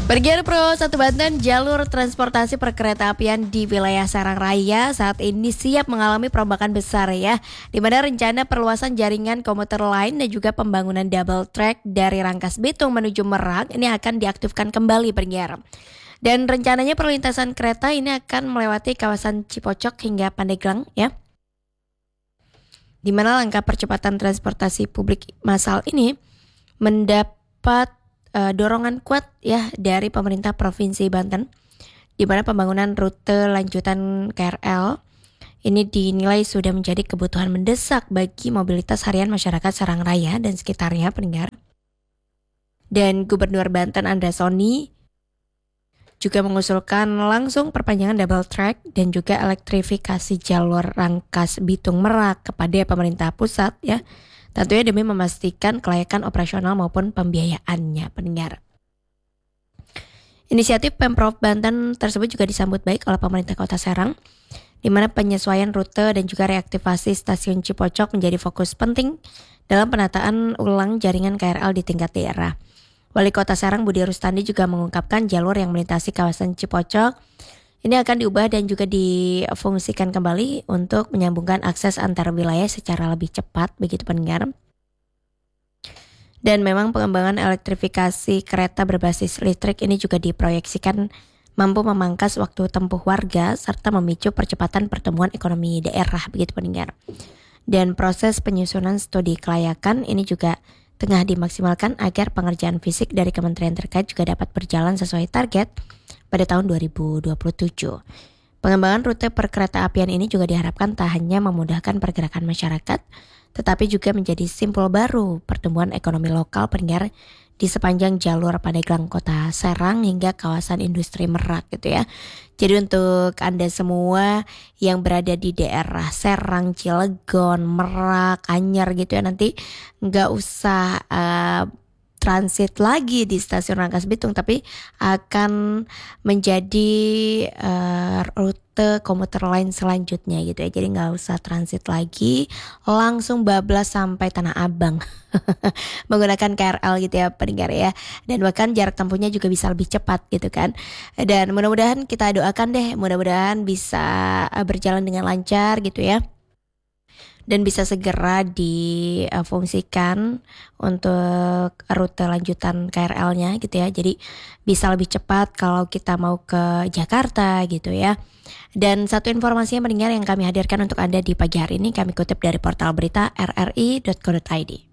Bergear Pro 1 Banten, jalur transportasi perkeretaapian di wilayah Serang Raya saat ini siap mengalami perombakan besar ya, di mana rencana perluasan jaringan komuter lain dan juga pembangunan double track dari Rangkas Bitung menuju Merak ini akan diaktifkan kembali Bergear. Dan rencananya perlintasan kereta ini akan melewati kawasan Cipocok hingga Pandeglang ya, di mana langkah percepatan transportasi publik massal ini mendapat dorongan kuat ya dari pemerintah Provinsi Banten, di mana pembangunan rute lanjutan KRL ini dinilai sudah menjadi kebutuhan mendesak bagi mobilitas harian masyarakat Serang Raya dan sekitarnya pendengar. Dan Gubernur Banten Andra Soni juga mengusulkan langsung perpanjangan double track dan juga elektrifikasi jalur Rangkas Bitung Merak kepada pemerintah pusat ya. Tentunya demi memastikan kelayakan operasional maupun pembiayaannya pendengar. Inisiatif Pemprov Banten tersebut juga disambut baik oleh pemerintah Kota Serang, di mana penyesuaian rute dan juga reaktivasi stasiun Cipocok menjadi fokus penting dalam penataan ulang jaringan KRL di tingkat daerah. Wali Kota Serang Budi Rustandi juga mengungkapkan jalur yang melintasi kawasan Cipocok ini akan diubah dan juga difungsikan kembali untuk menyambungkan akses antar wilayah secara lebih cepat, begitu pendengar. Dan memang pengembangan elektrifikasi kereta berbasis listrik ini juga diproyeksikan mampu memangkas waktu tempuh warga serta memicu percepatan pertumbuhan ekonomi daerah, begitu pendengar. Dan proses penyusunan studi kelayakan ini juga tengah dimaksimalkan agar pengerjaan fisik dari kementerian terkait juga dapat berjalan sesuai target pada tahun 2027. Pengembangan rute perkeretaapian ini juga diharapkan tak hanya memudahkan pergerakan masyarakat, tetapi juga menjadi simpul baru pertumbuhan ekonomi lokal pendengar di sepanjang jalur Pandeglang Kota Serang hingga kawasan industri Merak gitu ya. Jadi untuk Anda semua yang berada di daerah Serang, Cilegon, Merak, Anyar gitu ya, nanti nggak usah transit lagi di stasiun Rangkas Bitung, tapi akan menjadi rute komuter lain selanjutnya gitu ya. Jadi nggak usah transit lagi, langsung bablas sampai Tanah Abang menggunakan KRL gitu ya pendengar ya. Dan bahkan jarak tempuhnya juga bisa lebih cepat gitu kan. Dan mudah-mudahan kita doakan deh, mudah-mudahan bisa berjalan dengan lancar gitu ya. Dan bisa segera difungsikan untuk rute lanjutan KRL-nya gitu ya. Jadi bisa lebih cepat kalau kita mau ke Jakarta gitu ya. Dan satu informasi yang pendengar yang kami hadirkan untuk Anda di pagi hari ini kami kutip dari portal berita rri.co.id.